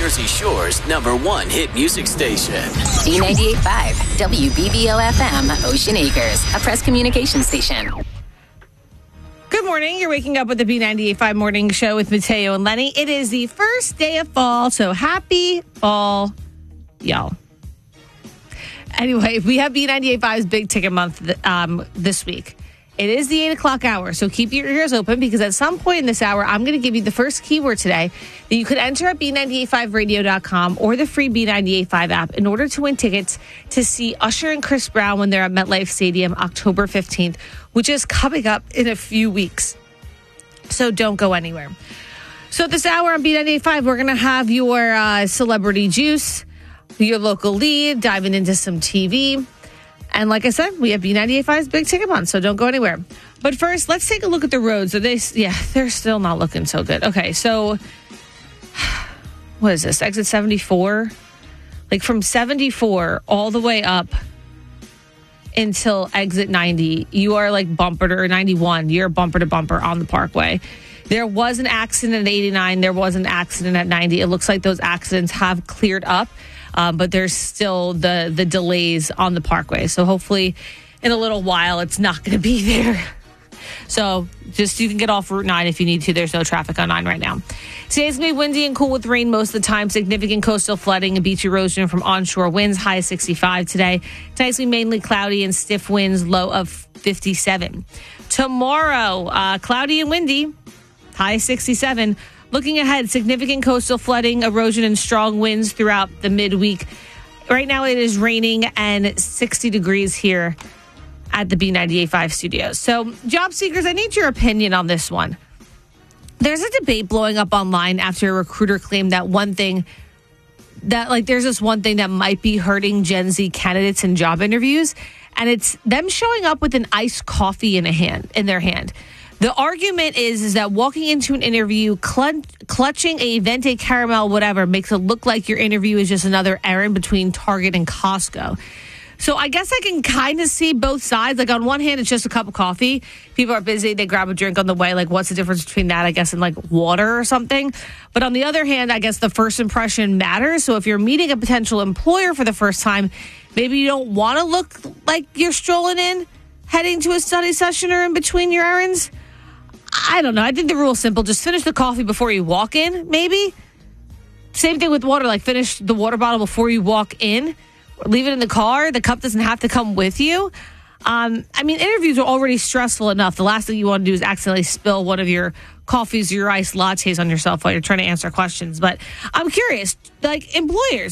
Jersey Shore's #1 hit music station. B98.5, WBBO-FM, Ocean Acres, a press communication station. Good morning. You're waking up with the B98.5 Morning Show with Mateo and Lenny. It is the first day of fall, so happy fall, y'all. Anyway, we have B98.5's Big Ticket Month this week. It is the 8 o'clock hour, so keep your ears open because at some point in this hour, I'm going to give you the first keyword today that you could enter at B985radio.com or the free B985 app in order to win tickets to see Usher and Chris Brown when they're at MetLife Stadium October 15th, which is coming up in a few weeks. So don't go anywhere. So this hour on B985, we're going to have your celebrity juice, your local lead, diving into some TV. And like I said, we have B98.5's Big Ticket Month, so don't go anywhere. But first, let's take a look at the roads. They're still not looking so good. Okay, so what is this? Exit 74? Like from 74 all the way up until exit 90, you are like bumper to, or 91, you're bumper to bumper on the Parkway. There was an accident at 89. There was an accident at 90. It looks like those accidents have cleared up. But there's still the delays on the Parkway. So hopefully in a little while, it's not going to be there. So just you can get off Route 9 if you need to. There's no traffic on 9 right now. Today's going to be windy and cool with rain most of the time. Significant coastal flooding and beach erosion from onshore winds. High of 65 today. Tonight's going to be mainly cloudy and stiff winds. Low of 57. Tomorrow, cloudy and windy. High 67. Looking ahead, significant coastal flooding, erosion, and strong winds throughout the midweek. Right now it is raining and 60 degrees here at the B98.5 studios. So, job seekers, I need your opinion on this one. There's a debate blowing up online after a recruiter claimed that there's this one thing that might be hurting Gen Z candidates in job interviews, and it's them showing up with an iced coffee in their hand. The argument is that walking into an interview, clutching a Venti caramel, whatever, makes it look like your interview is just another errand between Target and Costco. So I guess I can kind of see both sides. Like on one hand, it's just a cup of coffee. People are busy. They grab a drink on the way. Like what's the difference between that, I guess, and like water or something? But on the other hand, I guess the first impression matters. So if you're meeting a potential employer for the first time, maybe you don't want to look like you're strolling in, heading to a study session or in between your errands. I don't know. I think the rule is simple. Just finish the coffee before you walk in, maybe. Same thing with water. Like finish the water bottle before you walk in. Or leave it in the car. The cup doesn't have to come with you. Interviews are already stressful enough. The last thing you want to do is accidentally spill one of your coffees or your iced lattes on yourself while you're trying to answer questions. But I'm curious, like employers,